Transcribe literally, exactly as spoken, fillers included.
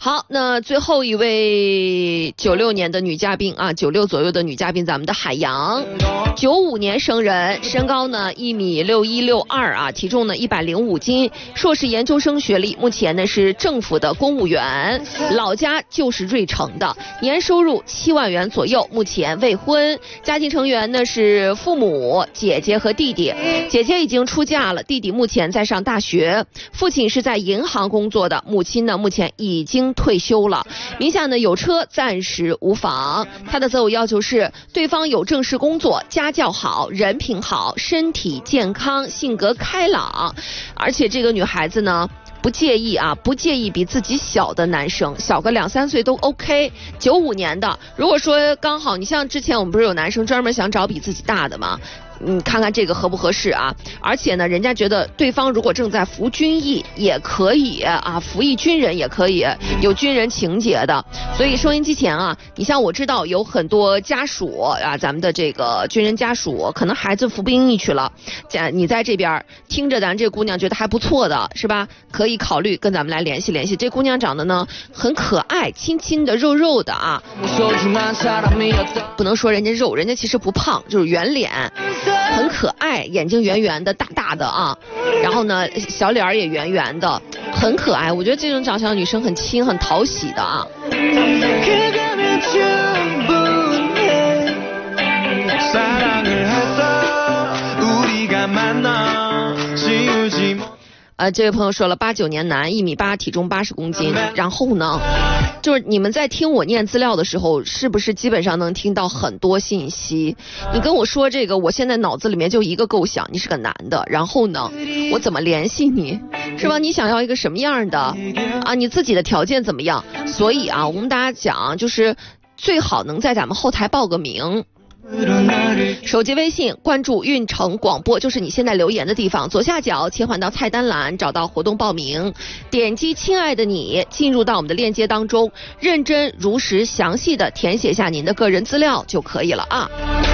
好，那最后一位九六年的女嘉宾啊，九六左右的女嘉宾，咱们的海洋，九五年生人，身高呢一米六一六二啊，体重呢一百零五斤，硕士研究生学历，目前呢是政府的公务员，老家就是芮城的，年收入七万元左右，目前未婚，家庭成员呢是父母、姐姐和弟弟，姐姐已经出嫁了，弟弟目前在上大学，父亲是在银行工作的，母亲呢目前已经退休了，名下呢有车，暂时无房。他的择偶要求是对方有正式工作，家教好，人品好，身体健康，性格开朗，而且这个女孩子呢不介意啊，不介意比自己小的男生，小个两三岁都 OK。九五年的，如果说刚好你像之前我们不是有男生专门想找比自己大的吗？嗯，看看这个合不合适啊？而且呢，人家觉得对方如果正在服军役也可以啊，服役军人也可以，有军人情节的。所以收音机前啊，你像我知道有很多家属啊，咱们的这个军人家属，可能孩子服兵役去了，你在这边听着咱这姑娘觉得还不错的是吧？可以考虑跟咱们来联系联系。这姑娘长得呢很可爱，亲亲的，肉肉的啊，不能说人家肉，人家其实不胖，就是圆脸。很可爱，眼睛圆圆的大大的啊，然后呢小脸也圆圆的，很可爱。我觉得这种长相的女生很亲很讨喜的啊。呃，这位朋友说了，八九年男，一米八，体重八十公斤。然后呢，就是你们在听我念资料的时候，是不是基本上能听到很多信息？你跟我说这个，我现在脑子里面就一个构想，你是个男的。然后呢，我怎么联系你？是吧？你想要一个什么样的？啊，你自己的条件怎么样？所以啊，我们大家讲，就是最好能在咱们后台报个名。手机微信关注运城广播，就是你现在留言的地方，左下角切换到菜单栏，找到活动报名，点击亲爱的你，进入到我们的链接当中，认真如实详细的填写下您的个人资料就可以了啊。